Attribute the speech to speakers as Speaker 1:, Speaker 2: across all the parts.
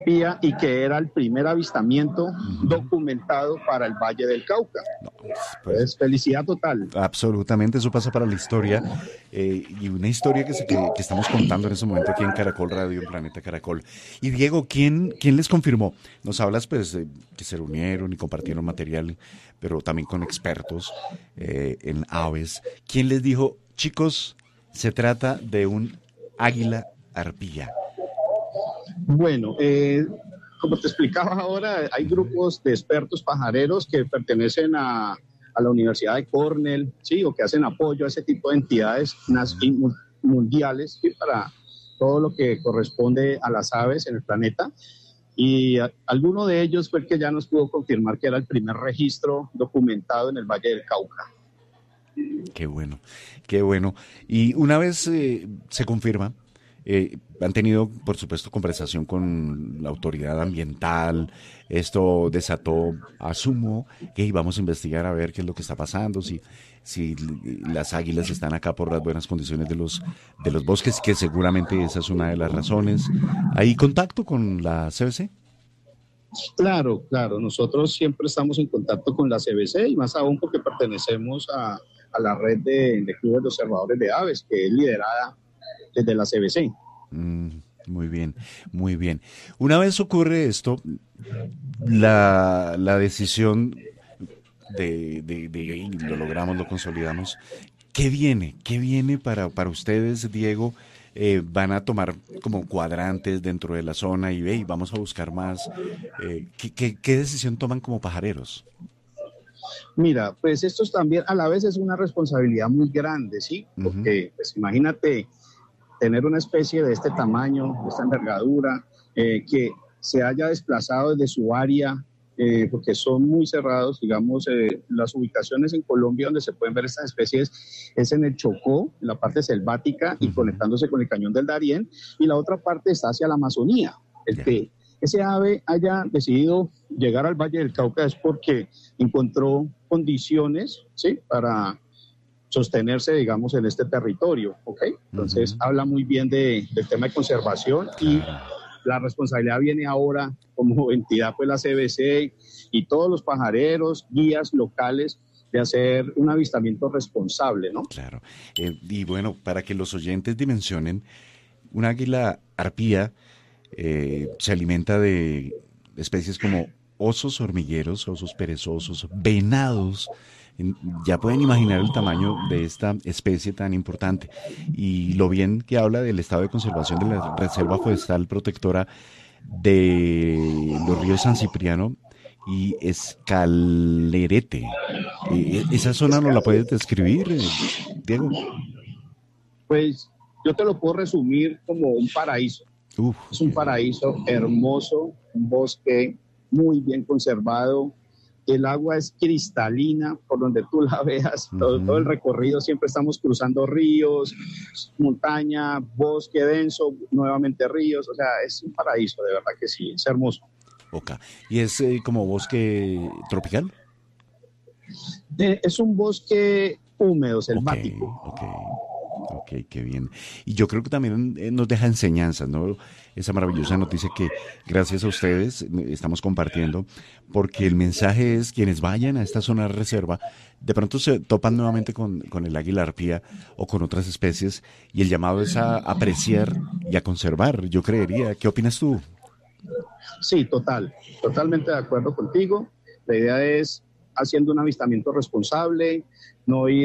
Speaker 1: y que era el primer avistamiento documentado para el Valle del Cauca.
Speaker 2: No, pues
Speaker 1: Pues felicidad total.
Speaker 2: absolutamente, eso pasa para la historia y una historia que estamos contando en este momento aquí en Caracol Radio, en Planeta Caracol. Y Diego, ¿quién les confirmó? Nos hablas pues que se reunieron y compartieron material, pero también con expertos en aves. ¿Quién les dijo, chicos, se trata de un águila arpía?
Speaker 1: Bueno, como te explicaba ahora, hay grupos de expertos pajareros que pertenecen a la Universidad de Cornell, ¿sí? O que hacen apoyo a ese tipo de entidades mundiales, ¿sí? Para todo lo que corresponde a las aves en el planeta. Y alguno de ellos fue el que ya nos pudo confirmar que era el primer registro documentado en el Valle del Cauca.
Speaker 2: Qué bueno, qué bueno. Y una vez se confirma, han tenido, por supuesto, conversación con la autoridad ambiental. Esto desató, asumo, que íbamos a investigar a ver qué es lo que está pasando, si las águilas están acá por las buenas condiciones de los bosques, que seguramente esa es una de las razones. ¿Hay contacto con la CBC?
Speaker 1: Claro, claro, nosotros siempre estamos en contacto con la CBC y más aún porque pertenecemos a la red de clubes de observadores de aves, que es liderada desde la CBC.
Speaker 2: Mm, muy bien, muy bien. Una vez ocurre esto, la decisión y lo logramos, lo consolidamos. ¿Qué viene? ¿Qué viene para ustedes, Diego? ¿Van a tomar como cuadrantes dentro de la zona y vamos a buscar más? ¿Qué decisión toman como pajareros?
Speaker 1: Mira, pues esto también a la vez es una responsabilidad muy grande, ¿sí?
Speaker 2: Ujú.
Speaker 1: Porque, pues imagínate tener una especie de este tamaño, de esta envergadura, que se haya desplazado desde su área, porque son muy cerrados, digamos, las ubicaciones en Colombia donde se pueden ver estas especies es en el Chocó, en la parte selvática y
Speaker 2: Ujú.
Speaker 1: conectándose con el cañón del Darién, y la otra parte está hacia la Amazonía. El
Speaker 2: Ya,
Speaker 1: que ese ave haya decidido llegar al Valle del Cauca es porque encontró condiciones, ¿sí? Para sostenerse, digamos, en este territorio, ¿ok? Entonces,
Speaker 2: ujú.
Speaker 1: habla muy bien del tema de conservación y
Speaker 2: Claro.
Speaker 1: la responsabilidad viene ahora como entidad, pues la CBC y todos los pajareros, guías locales, de hacer un avistamiento responsable, ¿no?
Speaker 2: Claro. Y bueno, para que los oyentes dimensionen, un águila arpía se alimenta de especies como osos hormigueros, osos perezosos, venados. Ya pueden imaginar el tamaño de esta especie tan importante y lo bien que habla del estado de conservación de la Reserva Forestal Protectora de los ríos San Cipriano y Escalerete. ¿Esa zona no la puedes describir, Diego?
Speaker 1: Pues yo te lo puedo resumir como un paraíso.
Speaker 2: Uf,
Speaker 1: Es un
Speaker 2: qué bien.
Speaker 1: paraíso hermoso, un bosque muy bien conservado. El agua es cristalina por donde tú la veas, todo el
Speaker 2: Ujú.
Speaker 1: recorrido, siempre estamos cruzando ríos, montaña, bosque denso, nuevamente ríos, o sea, es un paraíso, de verdad que sí, es hermoso.
Speaker 2: Ok. ¿Y es como bosque tropical?
Speaker 1: Es un bosque húmedo,
Speaker 2: Ok,
Speaker 1: selvático.
Speaker 2: ok, ok, qué bien. Y yo creo que también nos deja enseñanzas, ¿no? Esa maravillosa noticia que gracias a ustedes estamos compartiendo, porque el mensaje es quienes vayan a esta zona de reserva, de pronto se topan nuevamente con el águila arpía o con otras especies, y el llamado es a apreciar y a conservar, yo creería. ¿Qué opinas tú?
Speaker 1: Sí, totalmente de acuerdo contigo. La idea es haciendo un avistamiento responsable, no ir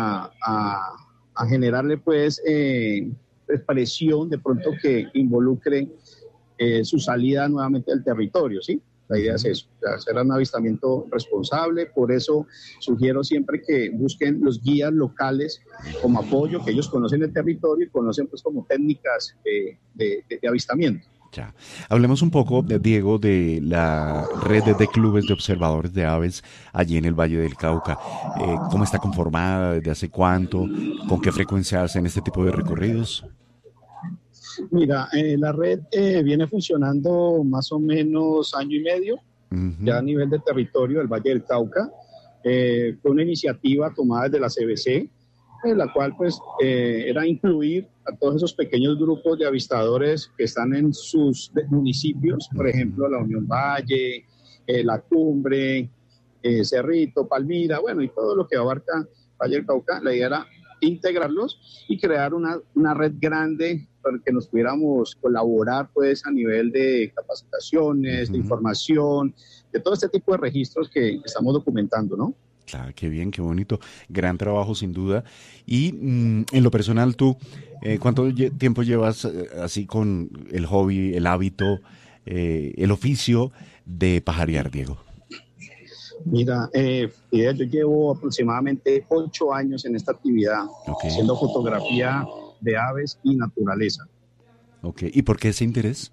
Speaker 1: a generarle pues presión de pronto que involucre su salida nuevamente del territorio, ¿sí? La idea es
Speaker 2: Ujú.
Speaker 1: eso, hacer un avistamiento responsable, por eso sugiero siempre que busquen los guías locales como apoyo, que ellos conocen el territorio y conocen pues como técnicas de avistamiento.
Speaker 2: Ya. Hablemos un poco, Diego, de la red de clubes de observadores de aves allí en el Valle del Cauca. ¿Cómo está conformada? ¿Desde hace cuánto? ¿Con qué frecuencia hacen este tipo de recorridos?
Speaker 1: Mira, la red viene funcionando más o menos año y medio, ya a
Speaker 2: Ujú.
Speaker 1: nivel de territorio del Valle del Cauca. Fue una iniciativa tomada desde la CBC la cual pues era incluir a todos esos pequeños grupos de avistadores que están en sus municipios, por ejemplo, la Unión Valle, La Cumbre, Cerrito, Palmira, bueno, y todo lo que abarca Valle del Cauca. La idea era integrarlos y crear una red grande para que nos pudiéramos colaborar pues a nivel de capacitaciones, de información, de todo este tipo de registros que estamos documentando, ¿no?
Speaker 2: Claro, qué bien, qué bonito. Gran trabajo, sin duda. Y en lo personal, tú, ¿cuánto tiempo llevas así con el hobby, el hábito, el oficio de pajarear, Diego?
Speaker 1: Mira, yo llevo aproximadamente 8 años en esta actividad, haciendo fotografía de aves y naturaleza.
Speaker 2: Ok, ¿y por qué ese interés?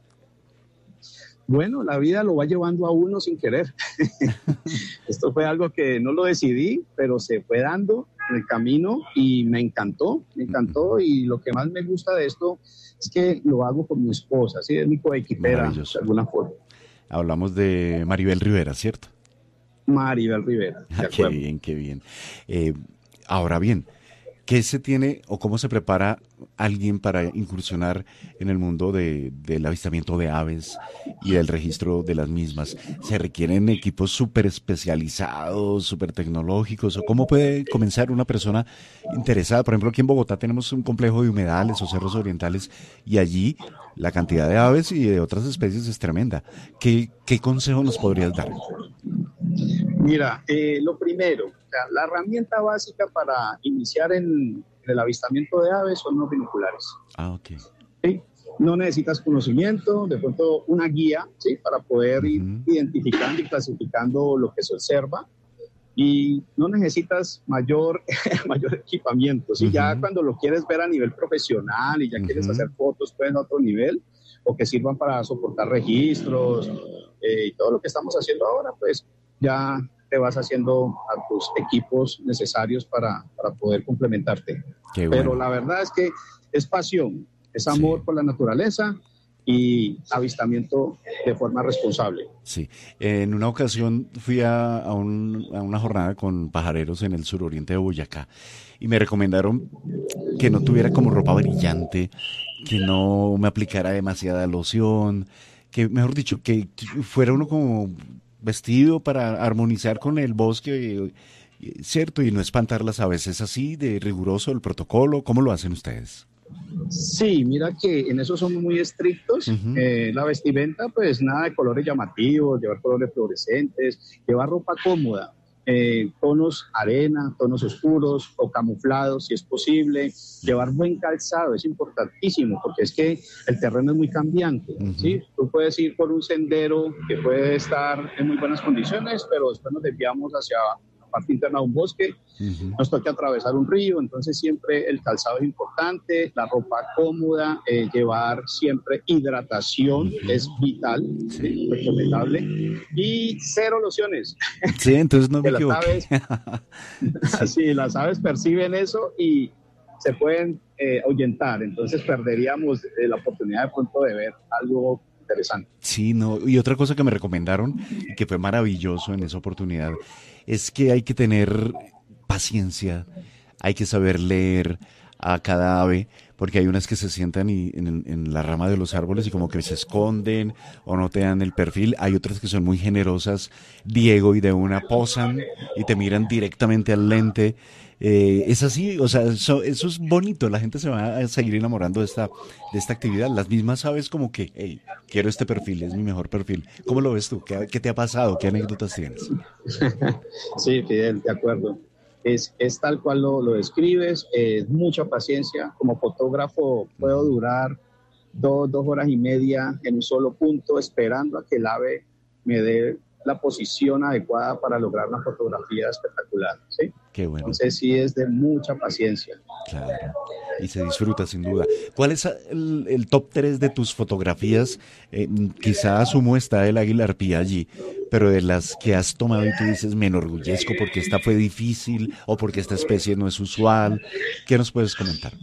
Speaker 1: Bueno, la vida lo va llevando a uno sin querer. Esto fue algo que no lo decidí, pero se fue dando en el camino y me encantó, y lo que más me gusta de esto es que lo hago con mi esposa, ¿sí? Es mi coequipera de alguna forma.
Speaker 2: Hablamos de Maribel Rivera, ¿cierto?
Speaker 1: Maribel Rivera, de
Speaker 2: qué
Speaker 1: acuerdo.
Speaker 2: bien, qué bien. Ahora bien, ¿qué se tiene o cómo se prepara alguien para incursionar en el mundo del avistamiento de aves y del registro de las mismas? ¿Se requieren equipos súper especializados, súper tecnológicos? ¿O cómo puede comenzar una persona interesada? Por ejemplo, aquí en Bogotá tenemos un complejo de humedales o cerros orientales y allí la cantidad de aves y de otras especies es tremenda. ¿Qué consejo nos podrías dar?
Speaker 1: Mira, lo primero, o sea, la herramienta básica para iniciar en el avistamiento de aves son los binoculares.
Speaker 2: Ah, ok.
Speaker 1: ¿Sí? No necesitas conocimiento, de pronto una guía, ¿sí? Para poder ir identificando y clasificando lo que se observa. Y no necesitas mayor equipamiento, ¿sí? Ya cuando lo quieres ver a nivel profesional y ya quieres hacer fotos pues, a otro nivel, o que sirvan para soportar registros y todo lo que estamos haciendo ahora, pues ya te vas haciendo a tus equipos necesarios para poder complementarte.
Speaker 2: Qué bueno.
Speaker 1: Pero la verdad es que es pasión, es amor por la naturaleza y avistamiento de forma responsable.
Speaker 2: Sí, en una ocasión fui a una jornada con pajareros en el suroriente de Boyacá y me recomendaron que no tuviera como ropa brillante, que no me aplicara demasiada loción, que mejor dicho, que fuera uno como vestido para armonizar con el bosque, ¿cierto? Y no espantar las aves. ¿Es así de riguroso el protocolo? ¿Cómo lo hacen ustedes?
Speaker 1: Sí, mira que en eso somos muy estrictos. La vestimenta, pues nada de colores llamativos, llevar colores fluorescentes, llevar ropa cómoda, tonos arena, tonos oscuros o camuflados si es posible, llevar buen calzado, es importantísimo porque es que el terreno es muy cambiante, ¿sí? Tú puedes ir por un sendero que puede estar en muy buenas condiciones, pero después nos desviamos hacia parte interna de un bosque, nos toca atravesar un río, entonces siempre el calzado es importante, la ropa cómoda, llevar siempre hidratación es vital, recomendable, y 0 lociones.
Speaker 2: Sí, entonces no me equivoqué.
Speaker 1: Sí, las aves perciben eso y se pueden ahuyentar, entonces perderíamos la oportunidad de pronto de ver algo interesante.
Speaker 2: Sí, no, y otra cosa que me recomendaron y que fue maravilloso en esa oportunidad es que hay que tener paciencia, hay que saber leer a cada ave, porque hay unas que se sientan en la rama de los árboles y como que se esconden o no te dan el perfil. Hay otras que son muy generosas, Diego, y de una posan y te miran directamente al lente. Es así, o sea, eso es bonito, la gente se va a seguir enamorando de esta actividad. Las mismas aves como que, hey, quiero este perfil, es mi mejor perfil. ¿Cómo lo ves tú? ¿Qué te ha pasado? ¿Qué anécdotas tienes?
Speaker 1: Sí, Fidel, de acuerdo. Es tal cual lo describes, mucha paciencia. Como fotógrafo puedo durar 2 horas y media en un solo punto esperando a que el ave me dé la posición adecuada para lograr una fotografía espectacular, ¿sí?
Speaker 2: Qué bueno.
Speaker 1: Entonces sí es de mucha paciencia.
Speaker 2: Claro, y se disfruta sin duda. ¿Cuál es el top 3 de tus fotografías? Quizá asumo está el águila arpía allí, pero de las que has tomado y tú dices, me enorgullezco porque esta fue difícil o porque esta especie no es usual. ¿Qué nos puedes comentar?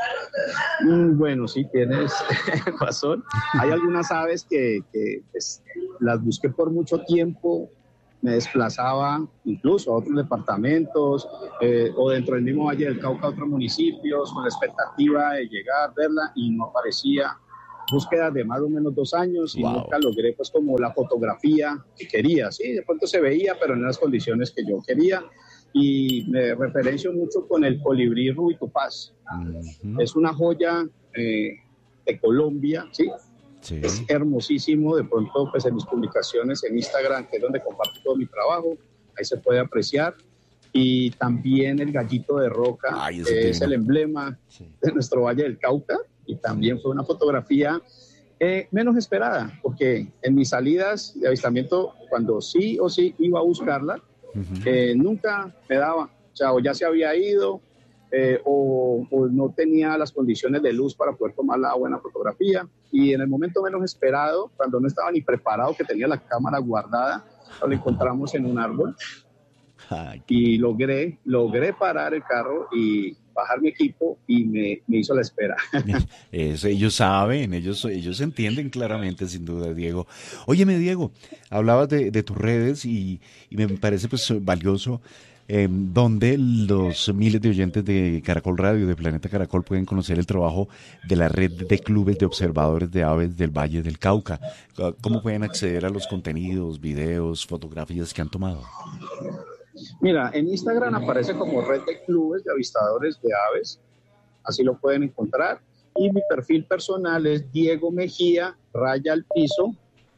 Speaker 1: Bueno, sí, tienes razón. Hay algunas aves que pues, las busqué por mucho tiempo, me desplazaba incluso a otros departamentos o dentro del mismo Valle del Cauca a otros municipios con la expectativa de llegar, verla y no aparecía. Búsqueda de más o menos 2 años y nunca logré pues como la fotografía que quería, sí, de pronto se veía, pero en las condiciones que yo quería. Y me referencio mucho con el colibrí rubitopaz. Es una joya de Colombia, ¿sí? Sí. Es hermosísimo, de pronto pues en mis publicaciones en Instagram, que es donde comparto todo mi trabajo, ahí se puede apreciar. Y también el gallito de roca, que es el emblema de nuestro Valle del Cauca, y también fue una fotografía menos esperada, porque en mis salidas de avistamiento, cuando sí o sí iba a buscarla, nunca me daba, o sea, o ya se había ido, o no tenía las condiciones de luz para poder tomar la buena fotografía, y en el momento menos esperado, cuando no estaba ni preparado, que tenía la cámara guardada, lo encontramos en un árbol, y logré parar el carro y bajar mi equipo y me hizo la espera.
Speaker 2: Ellos saben, ellos entienden claramente, sin duda, Diego. Óyeme, Diego, hablabas de tus redes y me parece pues valioso donde los miles de oyentes de Caracol Radio, de Planeta Caracol, pueden conocer el trabajo de la red de clubes de observadores de aves del Valle del Cauca. ¿Cómo pueden acceder a los contenidos, videos, fotografías que han tomado?
Speaker 1: Mira, en Instagram aparece como Red de Clubes de Avistadores de Aves, así lo pueden encontrar, y mi perfil personal es Diego Mejía, _PH.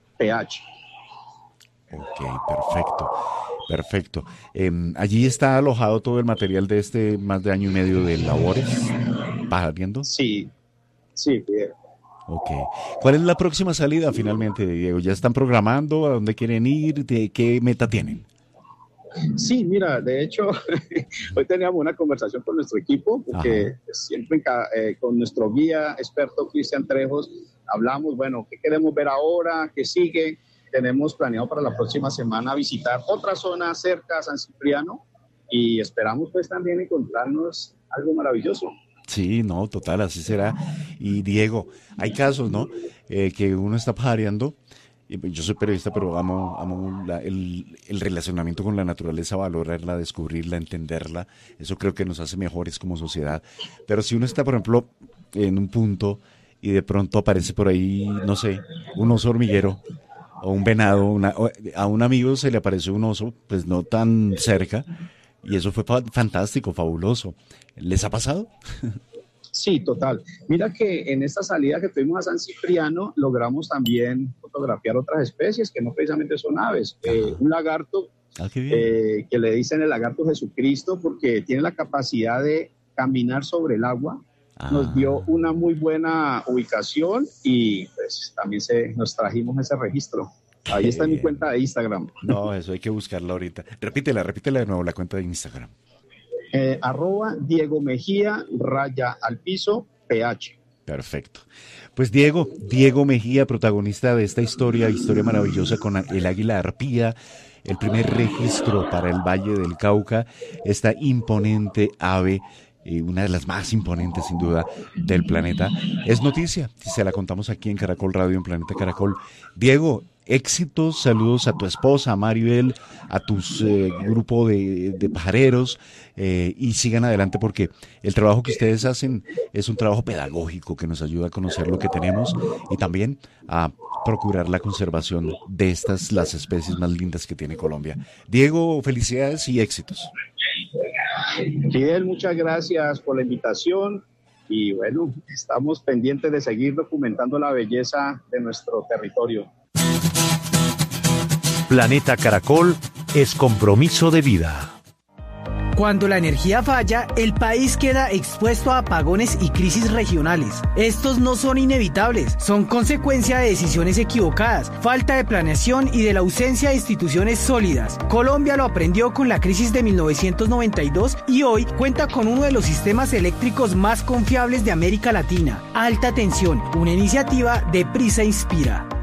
Speaker 2: Ok, perfecto. ¿Allí está alojado todo el material de este más de año y medio de labores? ¿Vas viendo?
Speaker 1: Sí, bien.
Speaker 2: Ok. ¿Cuál es la próxima salida finalmente, Diego? ¿Ya están programando? ¿A dónde quieren ir? ¿Qué meta tienen?
Speaker 1: Sí, mira, de hecho, hoy teníamos una conversación con nuestro equipo, porque siempre con nuestro guía experto Cristian Trejos hablamos, bueno, ¿qué queremos ver ahora? ¿Qué sigue? Tenemos planeado para la próxima semana visitar otra zona cerca a San Cipriano y esperamos pues también encontrarnos algo maravilloso.
Speaker 2: Sí, no, total, así será. Y Diego, hay casos, ¿no? Que uno está pajareando. Yo soy periodista, pero amo el relacionamiento con la naturaleza, valorarla, descubrirla, entenderla. Eso creo que nos hace mejores como sociedad. Pero si uno está, por ejemplo, en un punto y de pronto aparece por ahí, no sé, un oso hormiguero o un venado, a un amigo se le apareció un oso, pues no tan cerca, y eso fue fantástico, fabuloso. ¿Les ha pasado?
Speaker 1: Sí, total. Mira que en esta salida que tuvimos a San Cipriano logramos también fotografiar otras especies que no precisamente son aves. Un lagarto que le dicen el lagarto Jesucristo porque tiene la capacidad de caminar sobre el agua. Nos dio una muy buena ubicación y pues también nos trajimos ese registro. Ahí está en mi cuenta de Instagram.
Speaker 2: No, eso hay que buscarla ahorita. Repítela de nuevo, la cuenta de Instagram.
Speaker 1: @Diego Mejía _PH.
Speaker 2: Perfecto. Pues Diego Mejía, protagonista de esta historia maravillosa con el águila arpía, el primer registro para el Valle del Cauca, esta imponente ave, una de las más imponentes sin duda del planeta. Es noticia, se la contamos aquí en Caracol Radio, en Planeta Caracol. Diego, éxitos, saludos a tu esposa, a Maribel, a tus grupo de pajareros, y sigan adelante porque el trabajo que ustedes hacen es un trabajo pedagógico que nos ayuda a conocer lo que tenemos y también a procurar la conservación de las especies más lindas que tiene Colombia. Diego, felicidades y éxitos.
Speaker 1: Fidel, muchas gracias por la invitación y bueno, estamos pendientes de seguir documentando la belleza de nuestro territorio.
Speaker 3: Planeta Caracol es compromiso de vida.
Speaker 4: Cuando la energía falla, el país queda expuesto a apagones y crisis regionales. Estos no son inevitables, son consecuencia de decisiones equivocadas, falta de planeación y de la ausencia de instituciones sólidas. Colombia lo aprendió con la crisis de 1992 y hoy cuenta con uno de los sistemas eléctricos más confiables de América Latina. Alta Tensión, una iniciativa de Prisa Inspira.